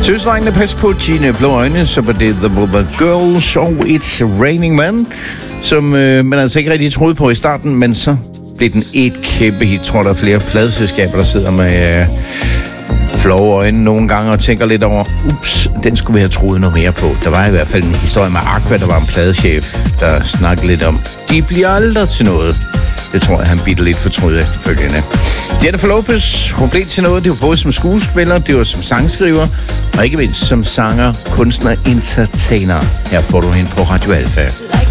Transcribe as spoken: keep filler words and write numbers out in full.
Tøsdrengene, pas på dine blå øjne, så var det The Mother Girls og It's Raining Man, som øh, man altså ikke rigtig troede på i starten, men så blev den et kæmpe hit. Jeg tror, der er flere pladeselskaber, der sidder med øh, flove øjne nogle gange og tænker lidt over, ups, den skulle vi have troet noget mere på. Der var i hvert fald en historie med Aqua, der var en pladechef, der snakkede lidt om, de bliver aldrig til noget. Det tror jeg, han bitte lidt fortryder efterfølgende. Jennifer Lopez, hun blev til noget. Det var både som skuespiller, det var som sangskriver, og ikke mindst som sanger, kunstner, entertainer. Her får du hende på Radio Alfa.